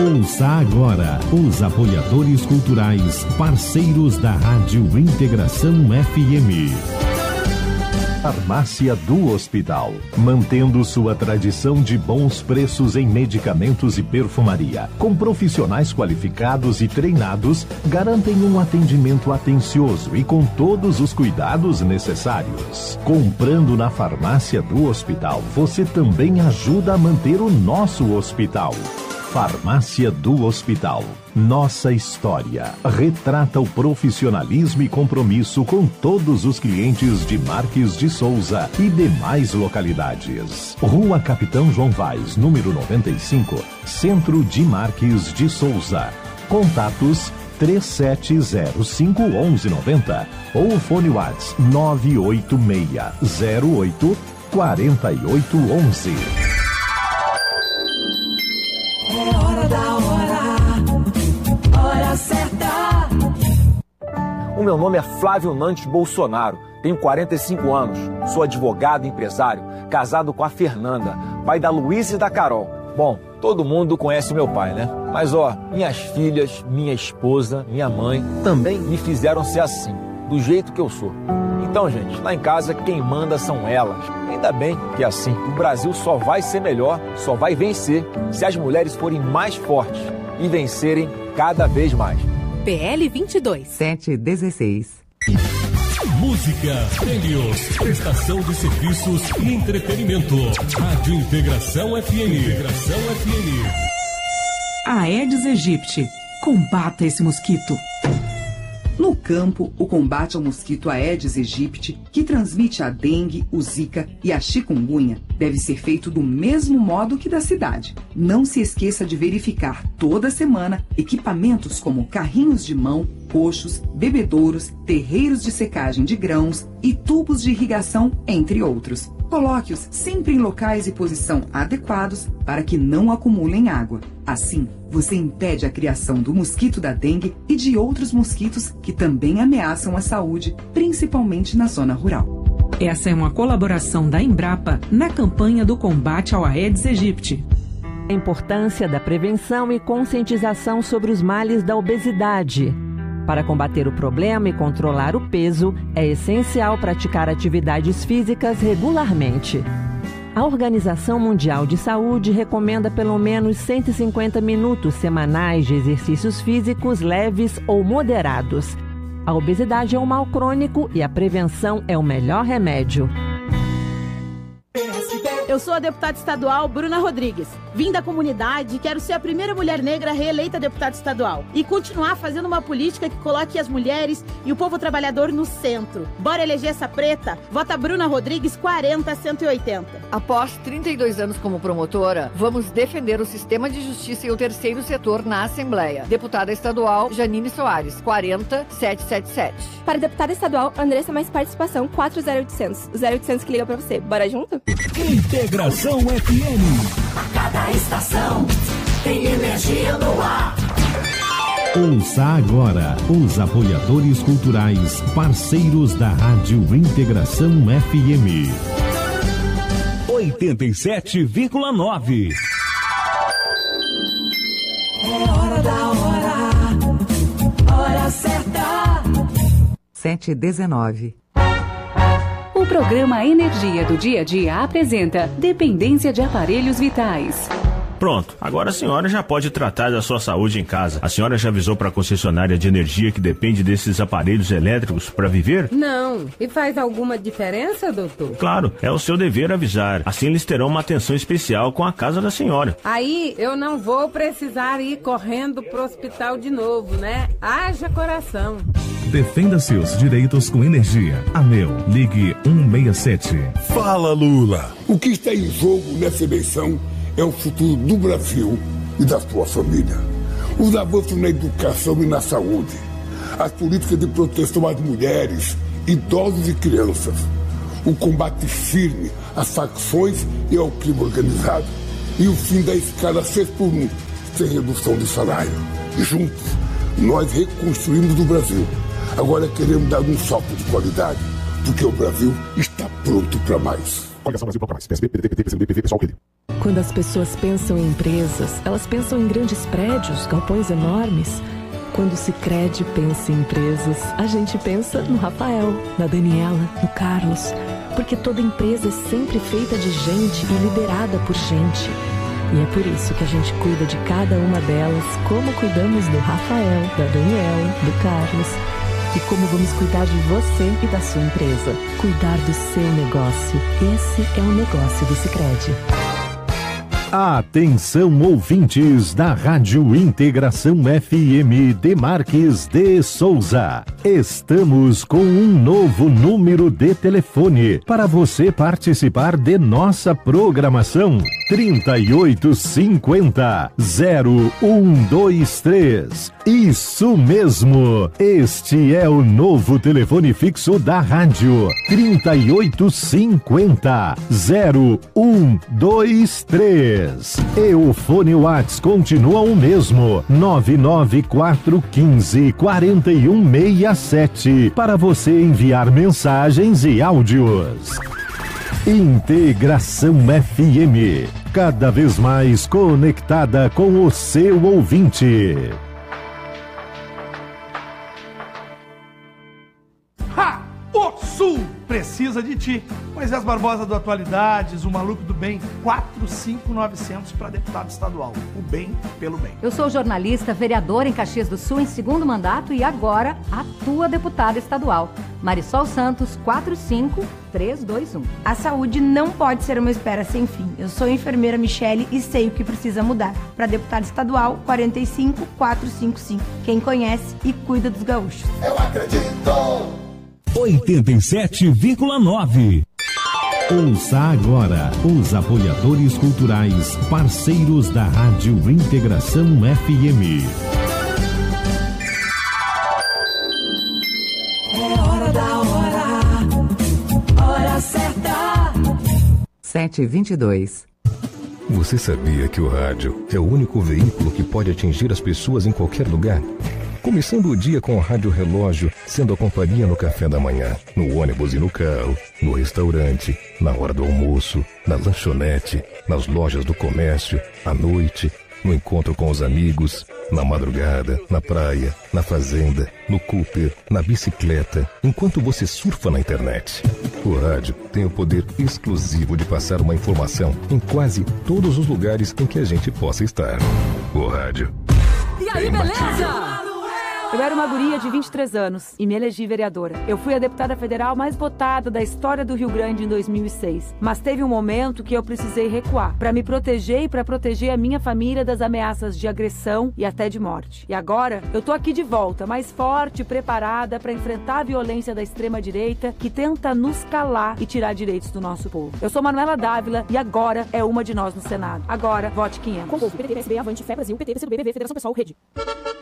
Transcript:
Ouça agora os apoiadores culturais, parceiros da Rádio Integração FM. Farmácia do Hospital, mantendo sua tradição de bons preços em medicamentos e perfumaria, com profissionais qualificados e treinados, garantem um atendimento atencioso e com todos os cuidados necessários. Comprando na Farmácia do Hospital, você também ajuda a manter o nosso hospital. Farmácia do Hospital. Nossa história retrata o profissionalismo e compromisso com todos os clientes de Marques de Souza e demais localidades. Rua Capitão João Vaz, número 95, Centro de Marques de Souza. Contatos 3705-1190 ou fone WhatsApp 98608-4811. É hora da hora certa. O meu nome é Flávio Nantes Bolsonaro, tenho 45 anos, sou advogado e empresário, casado com a Fernanda, pai da Luísa e da Carol. Bom, todo mundo conhece meu pai, né? Mas minhas filhas, minha esposa, minha mãe também me fizeram ser assim, do jeito que eu sou. Então, gente, lá em casa quem manda são elas. Ainda bem que é assim. O Brasil só vai ser melhor, só vai vencer se as mulheres forem mais fortes e vencerem cada vez mais. PL 22 716. Música, prêmios, prestação de serviços e entretenimento. Rádio Integração FM. Integração FM. Aedes aegypti. Combata esse mosquito. No campo, o combate ao mosquito Aedes aegypti, que transmite a dengue, o zika e a chikungunya, deve ser feito do mesmo modo que da cidade. Não se esqueça de verificar toda semana equipamentos como carrinhos de mão, coxos, bebedouros, terreiros de secagem de grãos e tubos de irrigação, entre outros. Coloque-os sempre em locais e posição adequados para que não acumulem água. Assim, você impede a criação do mosquito da dengue e de outros mosquitos que também ameaçam a saúde, principalmente na zona rural. Essa é uma colaboração da Embrapa na campanha do combate ao Aedes aegypti. A importância da prevenção e conscientização sobre os males da obesidade. Para combater o problema e controlar o peso, é essencial praticar atividades físicas regularmente. A Organização Mundial de Saúde recomenda pelo menos 150 minutos semanais de exercícios físicos leves ou moderados. A obesidade é um mal crônico e a prevenção é o melhor remédio. Eu sou a deputada estadual Bruna Rodrigues. Vim da comunidade e quero ser a primeira mulher negra reeleita deputada estadual. E continuar fazendo uma política que coloque as mulheres e o povo trabalhador no centro. Bora eleger essa preta? Vota Bruna Rodrigues 40-180. Após 32 anos como promotora, vamos defender o sistema de justiça e o terceiro setor na Assembleia. Deputada estadual Janine Soares, 40-777. Para deputada estadual, Andressa Mais Participação, 40800. O 0800 que liga pra você. Bora junto? Integração FM. Cada estação tem energia no ar. Ouça agora os apoiadores culturais, parceiros da Rádio Integração FM. 87,9. É hora da hora certa. 719. O programa Energia do Dia a Dia apresenta dependência de aparelhos vitais. Pronto, agora a senhora já pode tratar da sua saúde em casa. A senhora já avisou para a concessionária de energia que depende desses aparelhos elétricos para viver? Não. E faz alguma diferença, doutor? Claro, é o seu dever avisar. Assim eles terão uma atenção especial com a casa da senhora. Aí eu não vou precisar ir correndo pro hospital de novo, né? Haja coração. Defenda seus direitos com energia. ANEEL, ligue 167. Fala, Lula. O que está em jogo nessa eleição é o futuro do Brasil e da sua família. Os avanços na educação e na saúde, as políticas de proteção às mulheres, idosos e crianças, o combate firme às facções e ao crime organizado e o fim da escala 6x1, sem redução de salário. Juntos, nós reconstruímos o Brasil. Agora queremos dar um salto de qualidade, porque o Brasil está pronto para mais. Coligação Brasil Bloco Mais. PSB, PDT, PT, PCdoB, PV, PSOL, PL. Quando as pessoas pensam em empresas, elas pensam em grandes prédios, galpões enormes. Quando o Sicredi pensa em empresas, a gente pensa no Rafael, na Daniela, no Carlos. Porque toda empresa é sempre feita de gente e liderada por gente. E é por isso que a gente cuida de cada uma delas, como cuidamos do Rafael, da Daniela, do Carlos. E como vamos cuidar de você e da sua empresa. Cuidar do seu negócio. Esse é o negócio do Sicredi. Atenção, ouvintes da Rádio Integração FM de Marques de Souza. Estamos com um novo número de telefone para você participar de nossa programação. 3850-0123. Isso mesmo! Este é o novo telefone fixo da rádio. 3850-0123. E o fone Whats continua o mesmo, 99415-4167, para você enviar mensagens e áudios. Integração FM, cada vez mais conectada com o seu ouvinte. Ha! O Sul precisa de ti. Moisés Barbosa do Atualidades, o maluco do bem, 45900 para deputado estadual. O bem pelo bem. Eu sou jornalista, vereadora em Caxias do Sul em segundo mandato e agora atua deputada estadual. Marisol Santos, 45321. A saúde não pode ser uma espera sem fim. Eu sou a enfermeira Michele e sei o que precisa mudar. Para deputada estadual, 45455. Quem conhece e cuida dos gaúchos. Eu acredito! 87,9. Ouça agora os apoiadores culturais, parceiros da Rádio Integração FM. É hora da hora, hora certa. 7h22. Você sabia que o rádio é o único veículo que pode atingir as pessoas em qualquer lugar? Começando o dia com o rádio relógio, sendo a companhia no café da manhã, no ônibus e no carro, no restaurante, na hora do almoço, na lanchonete, nas lojas do comércio, à noite, no encontro com os amigos, na madrugada, na praia, na fazenda, no Cooper, na bicicleta, enquanto você surfa na internet. O rádio tem o poder exclusivo de passar uma informação em quase todos os lugares em que a gente possa estar. O rádio. E aí, beleza? Eu era uma guria de 23 anos e me elegi vereadora. Eu fui a deputada federal mais votada da história do Rio Grande em 2006. Mas teve um momento que eu precisei recuar para me proteger e para proteger a minha família das ameaças de agressão e até de morte. E agora eu tô aqui de volta, mais forte e preparada para enfrentar a violência da extrema-direita que tenta nos calar e tirar direitos do nosso povo. Eu sou Manuela Dávila e agora é uma de nós no Senado. Agora, vote 500. Convolve, PDT, PSB, Avante, Fé Brasil, PT, PCdoB, PV, Federação Pessoal, Rede.